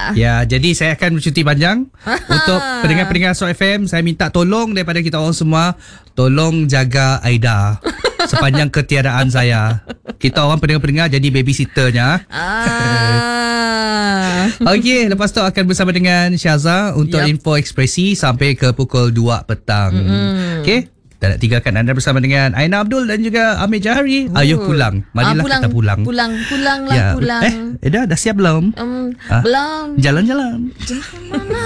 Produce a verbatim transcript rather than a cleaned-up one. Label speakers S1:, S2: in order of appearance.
S1: Ya, jadi saya akan bercuti panjang. Untuk pendengar-pendengar Astro F M, saya minta tolong daripada kita orang semua, tolong jaga Aida sepanjang ketiadaan saya. Kita orang pendengar-pendengar jadi babysitternya.
S2: Ah.
S1: Okey, lepas tu akan bersama dengan Syaza untuk yep. info ekspresi sampai ke pukul dua petang. Mm-hmm. Okey. Tak nak tinggalkan anda bersama dengan Aina Abdul dan juga Amir Jahari. Uh. Ayuh pulang. Marilah ah, pulang, kita pulang.
S2: Pulang, pulanglah
S1: ya.
S2: pulang.
S1: Eh, Eda dah siap belum?
S2: Um,
S1: ah?
S2: Belum.
S1: Jalan-jalan.
S2: Jalan mana?